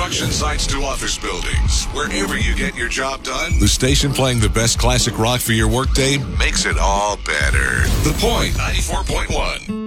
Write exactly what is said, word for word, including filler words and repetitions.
construction sites to office buildings, wherever you get your job done, the station playing the best classic rock for your workday makes it all better. The Point ninety-four point one.